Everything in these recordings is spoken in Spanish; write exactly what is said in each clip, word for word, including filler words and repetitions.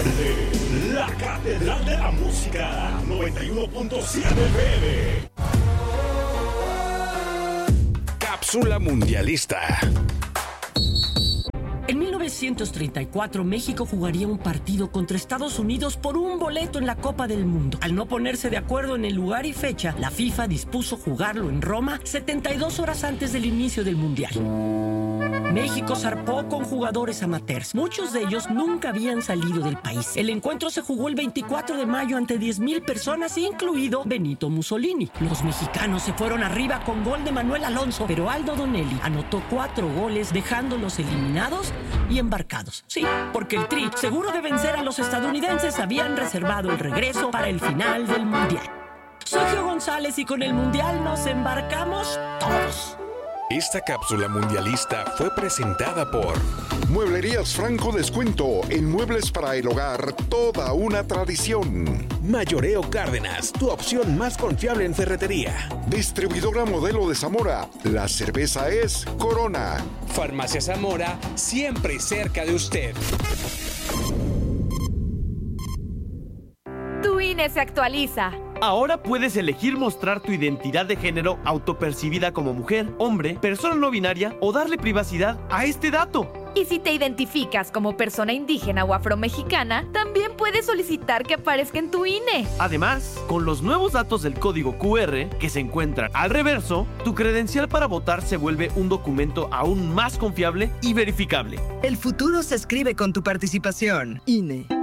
Desde la Catedral de la Música, noventa y uno punto siete F M. Cápsula mundialista. En mil novecientos treinta y cuatro, México jugaría un partido contra Estados Unidos por un boleto en la Copa del Mundo. Al no ponerse de acuerdo en el lugar y fecha, la FIFA dispuso jugarlo en Roma setenta y dos horas antes del inicio del Mundial. México zarpó con jugadores amateurs. Muchos de ellos nunca habían salido del país. El encuentro se jugó el veinticuatro de mayo ante diez mil personas, incluido Benito Mussolini. Los mexicanos se fueron arriba con gol de Manuel Alonso, pero Aldo Donelli anotó cuatro goles, dejándolos eliminados y embarcados. Sí, porque el Tri, seguro de vencer a los estadounidenses, habían reservado el regreso para el final del Mundial. Soy Gio González y con el Mundial nos embarcamos todos. Esta cápsula mundialista fue presentada por Mueblerías Franco Descuento, en muebles para el hogar, toda una tradición. Mayoreo Cárdenas, tu opción más confiable en ferretería. Distribuidora Modelo de Zamora, la cerveza es Corona. Farmacia Zamora, siempre cerca de usted. Tu I N E se actualiza. Ahora puedes elegir mostrar tu identidad de género autopercibida como mujer, hombre, persona no binaria o darle privacidad a este dato. Y si te identificas como persona indígena o afromexicana, también puedes solicitar que aparezca en tu I N E. Además, con los nuevos datos del código Q R que se encuentran al reverso, tu credencial para votar se vuelve un documento aún más confiable y verificable. El futuro se escribe con tu participación. I N E.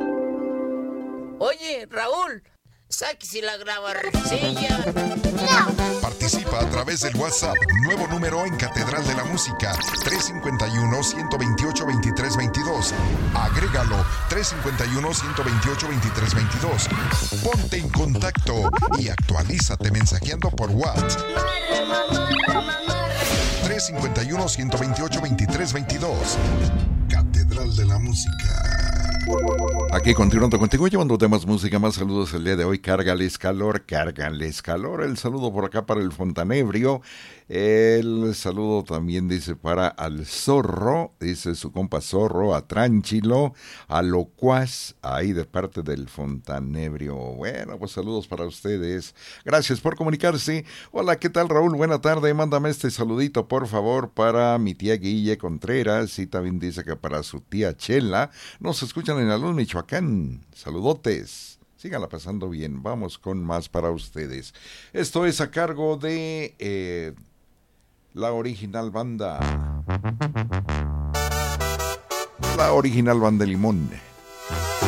Oye, Raúl, sáquese la grabarcilla. No. Participa a través del WhatsApp, nuevo número en Catedral de la Música, tres cinco uno, uno dos ocho, dos tres dos dos. Agrégalo, tres cinco uno, uno dos ocho, dos tres dos dos. Ponte en contacto y actualízate mensajeando por WhatsApp. tres cinco uno, uno dos ocho, dos tres dos dos. Catedral de la Música. Aquí continuando contigo, llevándote más música, más saludos el día de hoy. Cárgales calor, cárgales calor. El saludo por acá para el Fontanebrio. El saludo también dice para al Zorro, dice su compa Zorro, a Tránchilo, a Locuaz, ahí de parte del Fontanebrio. Bueno, pues saludos para ustedes. Gracias por comunicarse. Hola, ¿qué tal, Raúl? Buena tarde. Mándame este saludito, por favor, para mi tía Guille Contreras, y también dice que para su tía Chela. Nos escuchan en Alón, Michoacán. Saludotes. Síganla pasando bien. Vamos con más para ustedes. Esto es a cargo de eh, la original banda. La original banda Limón.